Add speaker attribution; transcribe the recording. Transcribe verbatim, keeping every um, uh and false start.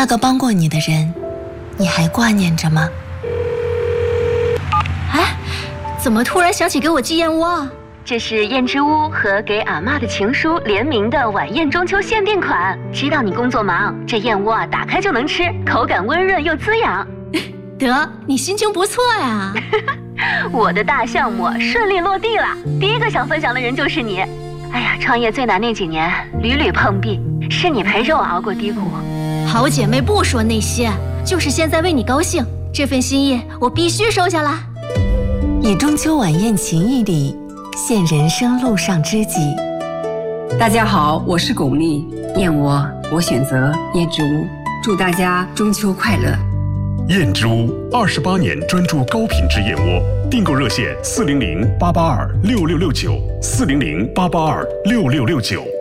Speaker 1: 那个帮过你的人，你还挂念着吗？
Speaker 2: 哎，怎么突然想起给我寄燕窝啊？
Speaker 3: 这是燕之屋和给阿嬷的情书联名的晚宴中秋限定款。知道你工作忙，这燕窝啊打开就能吃，口感温润又滋养。
Speaker 2: 得，你心情不错呀。
Speaker 3: 我的大项目顺利落地了，第一个想分享的人就是你。哎呀，创业最难那几年屡屡碰壁，是你陪着我熬过低谷。
Speaker 2: 好姐妹不说那些，就是现在为你高兴，这份心意我必须收下来。
Speaker 1: 以中秋晚宴情谊里现人生路上知己。
Speaker 4: 大家好，我是巩俐，燕窝我选择燕之屋，祝大家中秋快乐。
Speaker 5: 燕之屋二十八年专注高品质燕窝，订购热线四零零八八二六六六九四零零八八二六六六九。